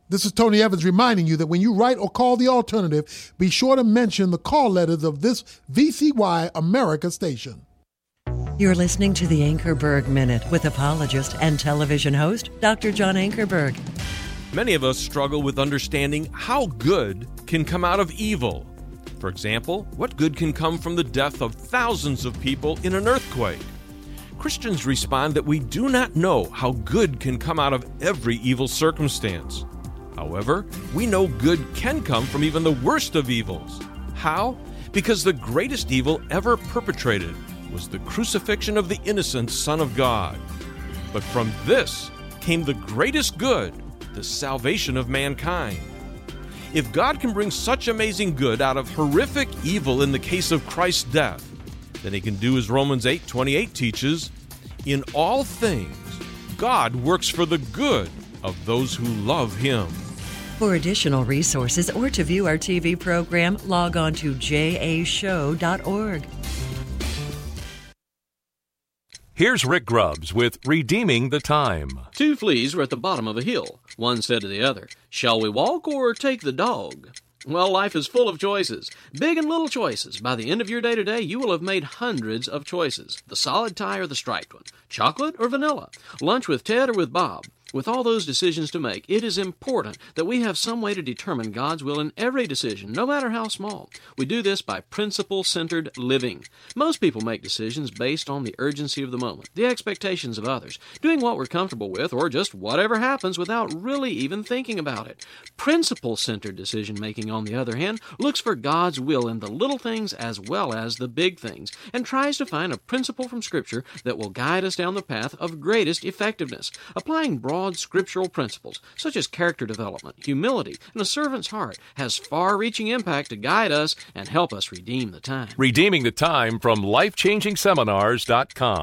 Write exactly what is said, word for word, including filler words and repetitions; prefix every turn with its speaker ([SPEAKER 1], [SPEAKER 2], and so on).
[SPEAKER 1] This is Tony Evans reminding you that when you write or call the alternative, be sure to mention the call letters of this V C Y America station.
[SPEAKER 2] You're listening to the Ankerberg Minute with apologist and television host, Doctor John Ankerberg.
[SPEAKER 3] Many of us struggle with understanding how good can come out of evil. For example, what good can come from the death of thousands of people in an earthquake? Christians respond that we do not know how good can come out of every evil circumstance. However, we know good can come from even the worst of evils. How? Because the greatest evil ever perpetrated was the crucifixion of the innocent Son of God. But from this came the greatest good, the salvation of mankind. If God can bring such amazing good out of horrific evil in the case of Christ's death, then he can do as Romans eight twenty-eight teaches, in all things, God works for the good of those who love him.
[SPEAKER 2] For additional resources or to view our T V program, log on to j a show dot org.
[SPEAKER 4] Here's Rick Grubbs with Redeeming the Time.
[SPEAKER 5] Two fleas were at the bottom of a hill. One said to the other, "Shall we walk or take the dog?" Well, life is full of choices, big and little choices. By the end of your day today, you will have made hundreds of choices. The solid tie or the striped one, chocolate or vanilla, lunch with Ted or with Bob. With all those decisions to make, it is important that we have some way to determine God's will in every decision, no matter how small. We do this by principle-centered living. Most people make decisions based on the urgency of the moment, the expectations of others, doing what we're comfortable with, or just whatever happens without really even thinking about it. Principle-centered decision-making, on the other hand, looks for God's will in the little things as well as the big things, and tries to find a principle from Scripture that will guide us down the path of greatest effectiveness, applying broad scriptural principles, such as character development, humility, and a servant's heart, has far-reaching impact to guide us and help us redeem the time.
[SPEAKER 4] Redeeming the Time from life changing seminars dot com.